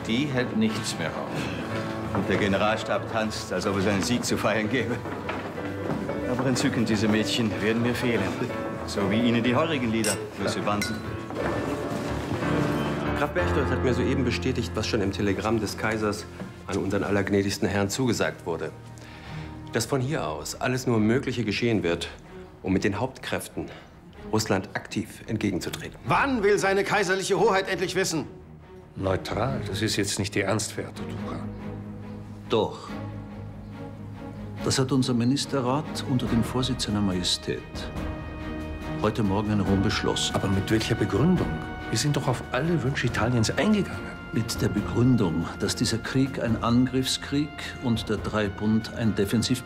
die hält nichts mehr auf. Und der Generalstab tanzt, als ob es einen Sieg zu feiern gäbe. Aber entzückend, diese Mädchen werden mir fehlen. So wie Ihnen die heurigen Lieder, Monsieur Bansen. Graf Berchtold hat mir soeben bestätigt, was schon im Telegramm des Kaisers an unseren allergnädigsten Herrn zugesagt wurde. Dass von hier aus alles nur Mögliche geschehen wird, um mit den Hauptkräften Russland aktiv entgegenzutreten. Wann will seine kaiserliche Hoheit endlich wissen? Neutral, das ist jetzt nicht die ernstwerte Duka. Doch. Das hat unser Ministerrat unter dem Vorsitz seiner Majestät heute Morgen in Rom beschlossen. Aber mit welcher Begründung? Wir sind doch auf alle Wünsche Italiens eingegangen. Mit der Begründung, dass dieser Krieg ein Angriffskrieg und der Dreibund ein